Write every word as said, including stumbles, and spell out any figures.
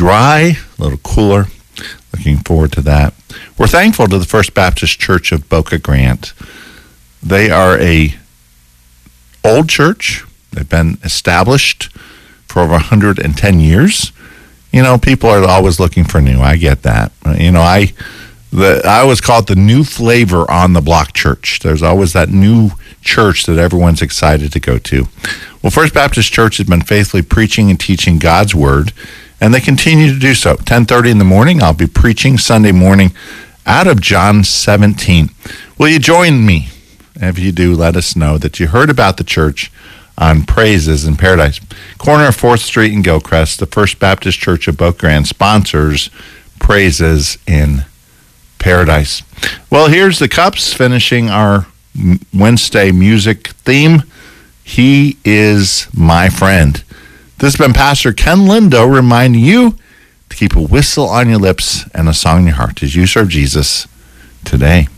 dry, a little cooler. Looking forward to that. We're thankful to the First Baptist Church of Boca Grande. They are a old church. They've been established for over one hundred ten years. You know, people are always looking for new. I get that. You know, I the I always call it the new flavor on the block church. There's always that new church that everyone's excited to go to. Well, First Baptist Church has been faithfully preaching and teaching God's Word, and they continue to do so. ten thirty in the morning, I'll be preaching Sunday morning out of John seventeen. Will you join me? If you do, let us know that you heard about the church on Praises in Paradise. Corner of fourth Street in Gilcrest, the First Baptist Church of Boca Grande sponsors Praises in Paradise. Well, here's the Cups finishing our Wednesday music theme. He is my friend. This has been Pastor Ken Lindo reminding you to keep a whistle on your lips and a song in your heart as you serve Jesus today.